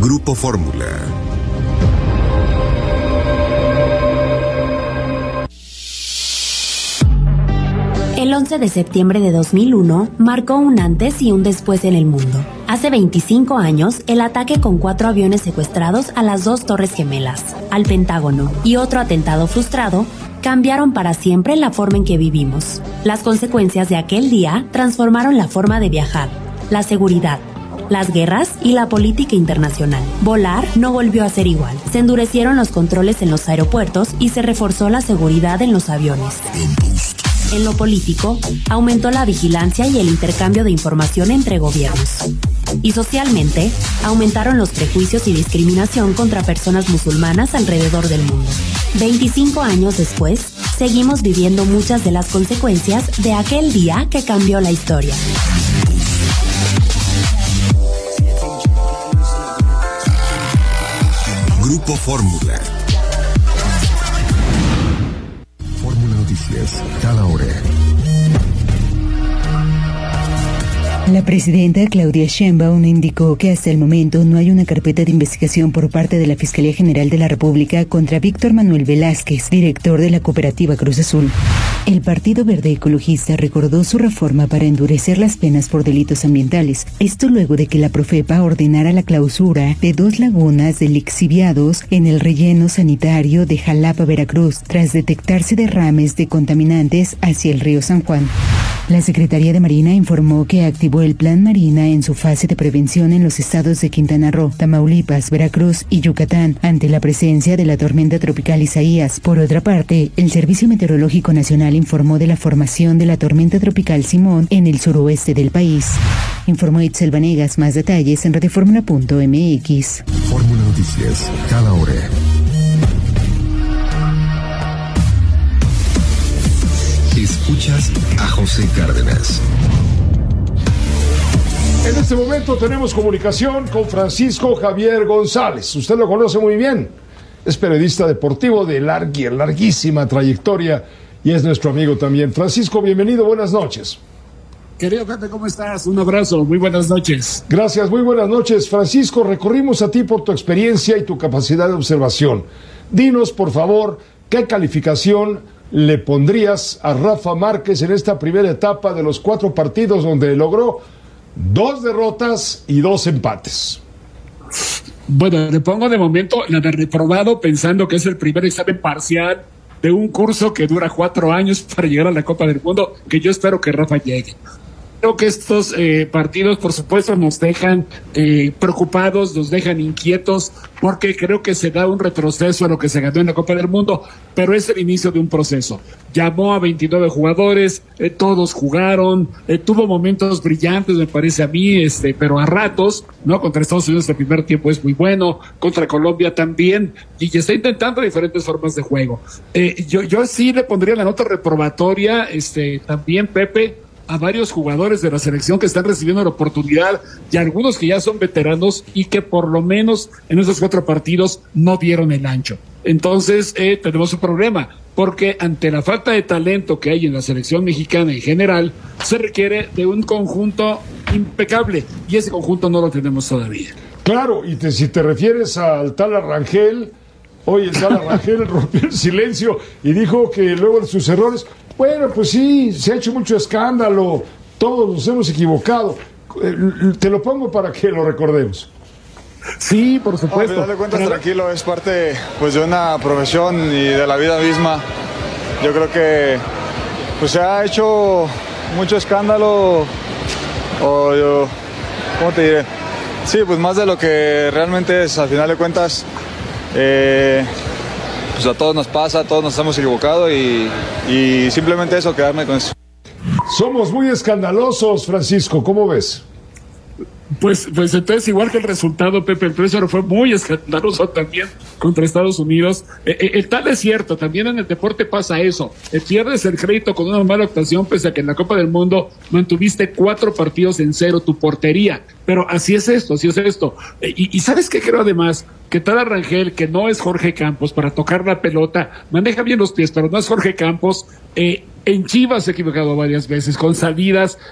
Grupo Fórmula. El 11 de septiembre de 2001 marcó un antes y un después en el mundo. Hace 25 años, el ataque con 4 aviones secuestrados a las 2 Torres Gemelas, al Pentágono y otro atentado frustrado cambiaron para siempre la forma en que vivimos. Las consecuencias de aquel día transformaron la forma de viajar, la seguridad, las guerras y la política internacional. Volar no volvió a ser igual. Se endurecieron los controles en los aeropuertos y se reforzó la seguridad en los aviones. En lo político, aumentó la vigilancia y el intercambio de información entre gobiernos. Y socialmente, aumentaron los prejuicios y discriminación contra personas musulmanas alrededor del mundo. 25 años después, seguimos viviendo muchas de las consecuencias de aquel día que cambió la historia. Grupo Fórmula. Fórmula Noticias, cada hora. La presidenta Claudia Sheinbaum indicó que hasta el momento no hay una carpeta de investigación por parte de la Fiscalía General de la República contra Víctor Manuel Velázquez, director de la cooperativa Cruz Azul. El Partido Verde Ecologista recordó su reforma para endurecer las penas por delitos ambientales. Esto luego de que la Profepa ordenara la clausura de 2 lagunas de lixiviados en el relleno sanitario de Jalapa, Veracruz, tras detectarse derrames de contaminantes hacia el río San Juan. La Secretaría de Marina informó que activó el Plan Marina en su fase de prevención en los estados de Quintana Roo, Tamaulipas, Veracruz y Yucatán ante la presencia de la tormenta tropical Isaías. Por otra parte, el Servicio Meteorológico Nacional informó de la formación de la tormenta tropical Simón en el suroeste del país. Informó Itzel Vanegas. Más detalles en radioformula.mx. Fórmula Noticias, cada hora. Escuchas a José Cárdenas. En este momento tenemos comunicación con Francisco Javier González. Usted lo conoce muy bien. Es periodista deportivo de larguísima trayectoria y es nuestro amigo también. Francisco, bienvenido, buenas noches. Querido Pepe, ¿cómo estás? Un abrazo, muy buenas noches. Gracias, muy buenas noches. Francisco, recurrimos a ti por tu experiencia y tu capacidad de observación. Dinos, por favor, ¿qué calificación le pondrías a Rafa Márquez en esta primera etapa de los 4 partidos donde logró 2 derrotas y 2 empates? Bueno, le pongo de momento la de reprobado, pensando que es el primer examen parcial de un curso que dura 4 años para llegar a la Copa del Mundo, que yo espero que Rafa llegue. Creo que estos partidos, por supuesto, nos dejan preocupados, nos dejan inquietos, porque creo que se da un retroceso a lo que se ganó en la Copa del Mundo, pero es el inicio de un proceso. Llamó a 29 jugadores, todos jugaron, tuvo momentos brillantes, me parece a mí, pero a ratos, ¿no? Contra Estados Unidos el primer tiempo es muy bueno, contra Colombia también, y está intentando diferentes formas de juego. Yo sí le pondría la nota reprobatoria, también, Pepe, a varios jugadores de la selección que están recibiendo la oportunidad y algunos que ya son veteranos y que por lo menos en esos 4 partidos no dieron el ancho. Entonces tenemos un problema, porque ante la falta de talento que hay en la selección mexicana en general, se requiere de un conjunto impecable y ese conjunto no lo tenemos todavía. Claro, y si te refieres al tal Arrangel, oye, el tal Arrangel rompió el silencio y dijo que luego de sus errores, bueno, pues sí, se ha hecho mucho escándalo, todos nos hemos equivocado. Te lo pongo para que lo recordemos. Sí, por supuesto. Al final de cuentas, tranquilo, es parte pues de una profesión y de la vida misma. Yo creo que pues se ha hecho mucho escándalo, ¿cómo te diré? Sí, pues más de lo que realmente es, al final de cuentas. Pues a todos nos pasa, todos nos hemos equivocado y simplemente eso, quedarme con eso. Somos muy escandalosos, Francisco, ¿cómo ves? Pues entonces, igual que el resultado, Pepe, el 3-0 fue muy escandaloso también contra Estados Unidos. El tal es cierto, también en el deporte pasa eso. Pierdes el crédito con una mala actuación, pese a que en la Copa del Mundo mantuviste 4 partidos en 0 tu portería. Pero así es esto, así es esto. Y ¿sabes qué creo además? Que tal Rangel, que no es Jorge Campos para tocar la pelota, maneja bien los pies, pero no es Jorge Campos. En Chivas se ha equivocado varias veces, con salidas